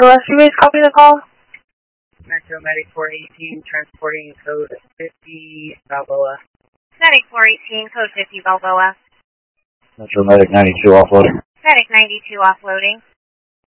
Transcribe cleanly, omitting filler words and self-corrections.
Rescue base, copy the call. Metro Medic 418, transporting code 50 Balboa. Medic 418, code 50 Balboa. Metro Medic 92 offloading. Medic 92 offloading.